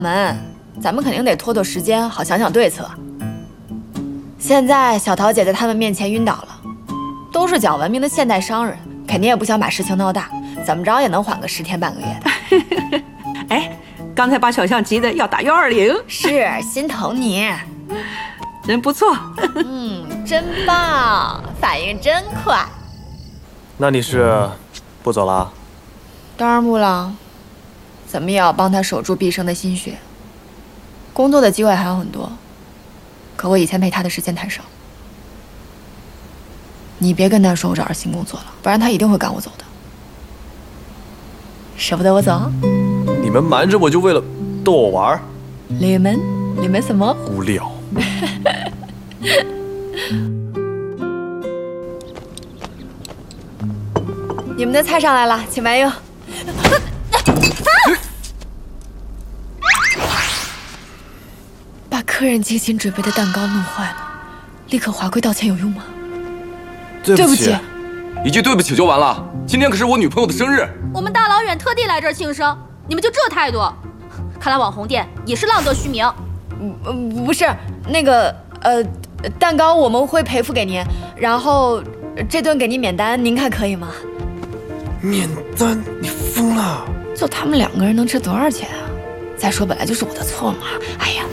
门，咱们肯定得拖拖时间，好想想对策。现在小桃姐在他们面前晕倒了，都是讲文明的现代商人，肯定也不想把事情闹大，怎么着也能缓个10天半个月的。 哎，刚才把小象急得要打120， 是心疼你， 真不错。 真棒，反应真快。 那你是不走了？ 当然不了，怎么也要帮他守住毕生的心血。工作的机会还有很多，可我以前陪他的时间太少。你别跟他说我找着新工作了，不然他一定会赶我走的。舍不得我走？ 你们瞒着我就为了逗我玩？ 你们什么？ 无聊。 你们的菜上来了，请慢用。把客人精心准备的蛋糕弄坏了，立刻华贵道歉有用吗？ 对不起， 一句对不起就完了。今天可是我女朋友的生日， 我们大老远特地来这儿庆生，你们就这态度？看来网红店也是浪得虚名。 不是，那个蛋糕我们会赔付给您，然后这顿给您免单，您看可以吗？ 免单？你疯了？ 就他们2个人能值多少钱啊？再说本来就是我的错嘛。哎呀，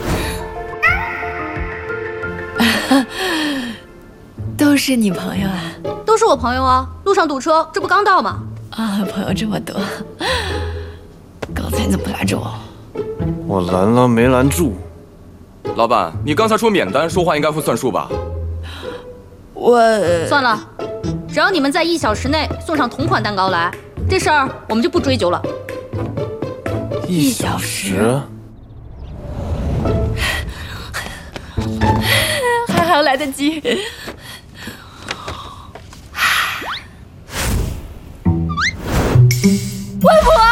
都是你朋友啊？ 都是我朋友啊，路上堵车，这不刚到吗？ 啊，朋友这么多，刚才你怎么不拦着我？ 我拦了没拦住。 老板，你刚才说免单，说话应该会算数吧？ 算了，只要你们在1小时内送上同款蛋糕来，这事儿我们就不追究了。 1小时？ 还好来得及。外婆。